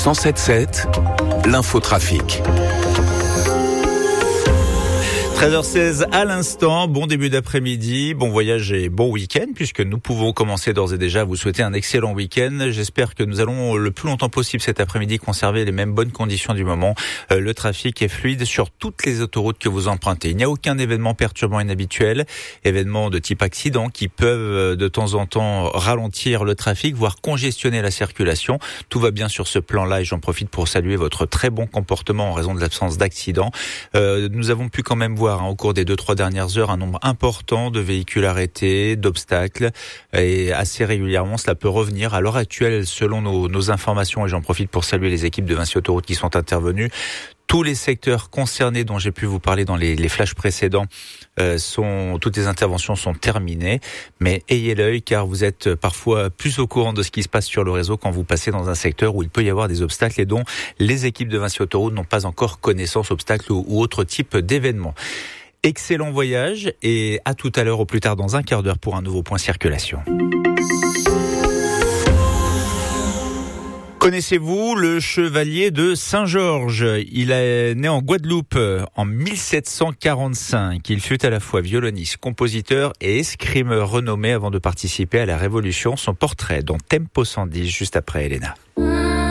107.7, l'infotrafic. 13h16 à l'instant, bon début d'après-midi, bon voyage et bon week-end, puisque nous pouvons commencer d'ores et déjà à vous souhaiter un excellent week-end. J'espère que nous allons le plus longtemps possible cet après-midi conserver les mêmes bonnes conditions du moment. Le trafic est fluide sur toutes les autoroutes que vous empruntez. Il n'y a aucun événement perturbant inhabituel, événements de type accident qui peuvent de temps en temps ralentir le trafic, voire congestionner la circulation. Tout va bien sur ce plan-là et j'en profite pour saluer votre très bon comportement en raison de l'absence d'accident. Nous avons pu quand même voir au cours des 2-3 dernières heures un nombre important de véhicules arrêtés, d'obstacles, et assez régulièrement cela peut revenir. À l'heure actuelle, selon nos informations, et j'en profite pour saluer les équipes de Vinci Autoroute qui sont intervenues, tous les secteurs concernés dont j'ai pu vous parler dans les flashs précédents, toutes les interventions sont terminées. Mais ayez l'œil car vous êtes parfois plus au courant de ce qui se passe sur le réseau quand vous passez dans un secteur où il peut y avoir des obstacles et dont les équipes de Vinci Autoroute n'ont pas encore connaissance, obstacles ou autres types d'événements. Excellent voyage et à tout à l'heure, au plus tard dans un quart d'heure pour un nouveau point circulation. Connaissez-vous le chevalier de Saint-Georges ? Il est né en Guadeloupe en 1745. Il fut à la fois violoniste, compositeur et escrimeur renommé avant de participer à la Révolution. Son portrait dans Tempo 110, juste après Elena.